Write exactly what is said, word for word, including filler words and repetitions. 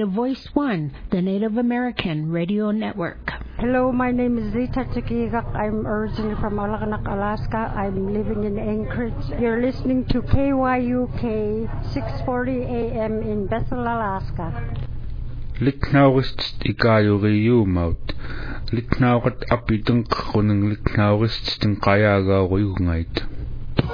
Native Voice One, the Native American Radio Network. Hello, my name is Zita Chikigak. I'm originally from Alakanak, Alaska. I'm living in Anchorage. You're listening to K Y U K six forty A M in Bethel, Alaska. Litnaurist ikayuriyumaut. Litnaurat apiteng kuneng litnaurist tin qayagauriyungait.